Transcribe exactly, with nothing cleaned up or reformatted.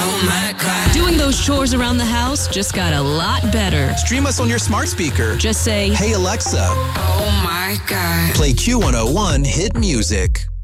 Oh my God. Doing those chores around the house just got a lot better. Stream us on your smart speaker. Just say, "Hey Alexa." Oh my God. Play Q one oh one Hit Music.